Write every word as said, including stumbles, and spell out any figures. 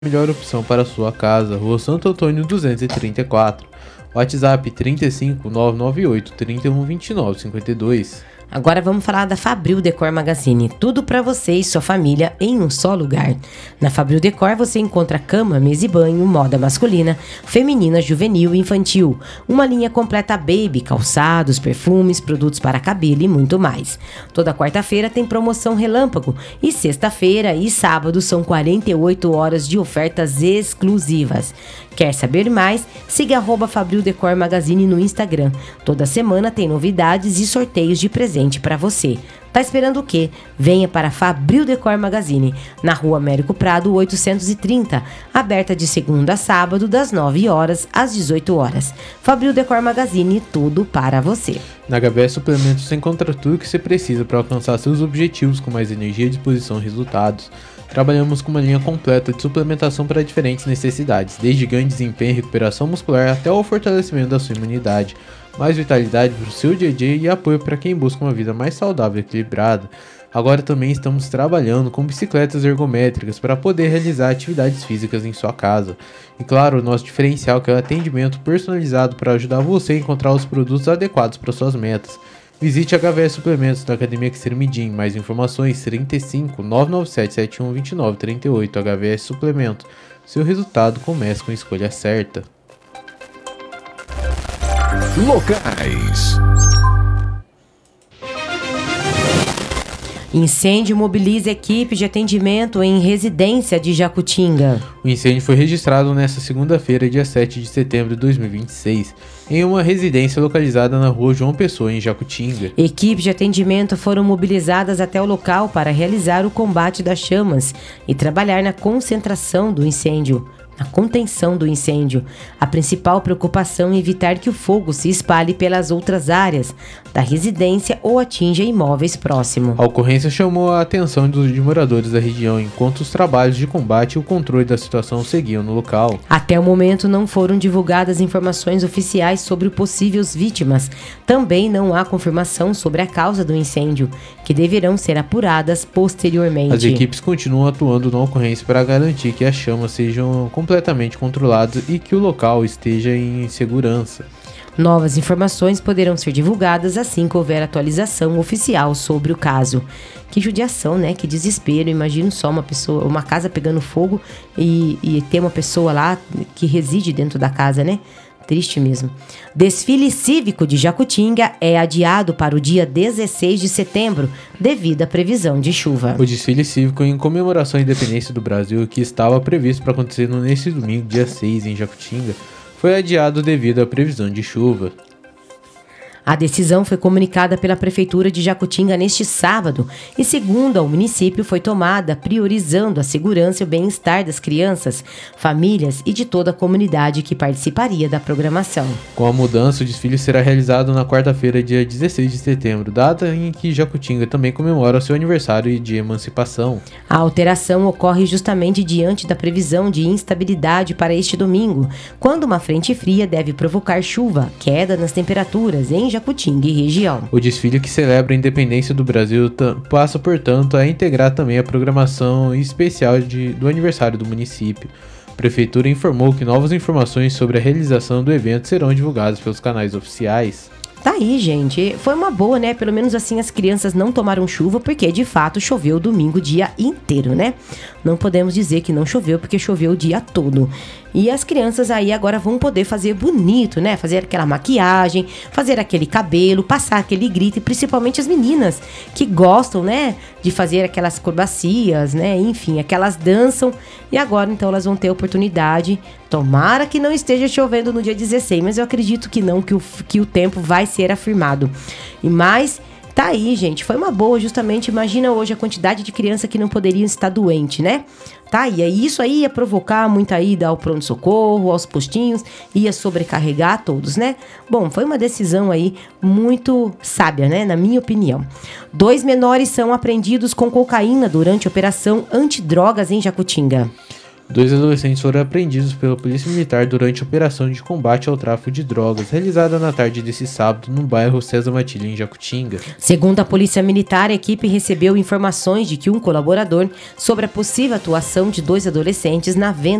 Melhor opção para a sua casa. Rua Santo Antônio duzentos e trinta e quatro. WhatsApp trinta e cinco, nove nove oito, trinta e um, vinte e nove, cinquenta e dois. Agora vamos falar da Fabril Decor Magazine. Tudo para você e sua família em um só lugar. Na Fabril Decor você encontra cama, mesa e banho, moda masculina, feminina, juvenil e infantil. Uma linha completa baby, calçados, perfumes, produtos para cabelo e muito mais. Toda quarta-feira tem promoção relâmpago e sexta-feira e sábado são quarenta e oito horas de ofertas exclusivas. Quer saber mais? Siga arroba Fabril Decor Magazine no Instagram. Toda semana tem novidades e sorteios de presente para você. Tá esperando o quê? Venha para Fabril Decor Magazine, na Rua Américo Prado oitocentos e trinta, aberta de segunda a sábado das nove horas às dezoito horas. Fabril Decor Magazine, tudo para você. Na H V S Suplementos você encontra tudo o que você precisa para alcançar seus objetivos com mais energia, disposição e resultados. Trabalhamos com uma linha completa de suplementação para diferentes necessidades, desde ganho de desempenho e recuperação muscular até o fortalecimento da sua imunidade, mais vitalidade para o seu dia a dia e apoio para quem busca uma vida mais saudável e equilibrada. Agora também estamos trabalhando com bicicletas ergométricas para poder realizar atividades físicas em sua casa. E claro, o nosso diferencial que é o atendimento personalizado para ajudar você a encontrar os produtos adequados para suas metas. Visite a H V S Suplementos da Academia Extremidim. Mais informações trinta e cinco, nove nove sete, sete um, vinte e nove, trinta e oito. H V S Suplemento. Seu resultado começa com a escolha certa. Locais. Incêndio mobiliza equipe de atendimento em residência de Jacutinga. O incêndio foi registrado nesta segunda-feira, dia sete de setembro de dois mil e vinte e seis, em uma residência localizada na rua João Pessoa, em Jacutinga. Equipes de atendimento foram mobilizadas até o local para realizar o combate das chamas e trabalhar na concentração do incêndio. A contenção do incêndio. A principal preocupação é evitar que o fogo se espalhe pelas outras áreas da residência ou atinja imóveis próximos. A ocorrência chamou a atenção dos moradores da região, enquanto os trabalhos de combate e o controle da situação seguiam no local. Até o momento não foram divulgadas informações oficiais sobre possíveis vítimas. Também não há confirmação sobre a causa do incêndio, que deverão ser apuradas posteriormente. As equipes continuam atuando na ocorrência para garantir que as chamas sejam completamente controladas e que o local esteja em segurança. Novas informações poderão ser divulgadas assim que houver atualização oficial sobre o caso. Que judiação, né? Que desespero. Imagino só uma pessoa, uma casa pegando fogo e, e ter uma pessoa lá que reside dentro da casa, né? Triste mesmo. Desfile cívico de Jacutinga é adiado para o dia dezesseis de setembro, devido à previsão de chuva. O desfile cívico em comemoração à independência do Brasil, que estava previsto para acontecer neste domingo, dia seis, em Jacutinga, foi adiado devido à previsão de chuva. A decisão foi comunicada pela Prefeitura de Jacutinga neste sábado e, segundo o município, foi tomada priorizando a segurança e o bem-estar das crianças, famílias e de toda a comunidade que participaria da programação. Com a mudança, o desfile será realizado na quarta-feira, dia dezesseis de setembro, data em que Jacutinga também comemora seu aniversário de emancipação. A alteração ocorre justamente diante da previsão de instabilidade para este domingo, quando uma frente fria deve provocar chuva, queda nas temperaturas em Jacutinga e região. O desfile que celebra a independência do Brasil t- passa, portanto, a integrar também a programação especial de, do aniversário do município. A Prefeitura informou que novas informações sobre a realização do evento serão divulgadas pelos canais oficiais. Tá aí, gente. Foi uma boa, né? Pelo menos assim as crianças não tomaram chuva, porque de fato choveu domingo o dia inteiro, né? Não podemos dizer que não choveu, porque choveu o dia todo. E as crianças aí agora vão poder fazer bonito, né? Fazer aquela maquiagem, fazer aquele cabelo, passar aquele grito, e principalmente as meninas que gostam, né? De fazer aquelas acrobacias, né? Enfim, aquelas dançam. E agora, então, elas vão ter a oportunidade. Tomara que não esteja chovendo no dia dezesseis, mas eu acredito que não, que o, que o tempo vai ser afirmado. E mais... Tá aí, gente, foi uma boa, justamente, imagina hoje a quantidade de criança que não poderiam estar doente, né? Tá aí, e isso aí ia provocar muita ida ao pronto-socorro, aos postinhos, ia sobrecarregar todos, né? Bom, foi uma decisão aí muito sábia, né? Na minha opinião. Dois menores são apreendidos com cocaína durante a operação antidrogas em Jacutinga. Dois adolescentes foram apreendidos pela Polícia Militar durante a operação de combate ao tráfico de drogas, realizada na tarde desse sábado no bairro César Matilha, em Jacutinga. Segundo a Polícia Militar, a equipe recebeu informações de que um colaborador sobre a possível atuação de dois adolescentes na venda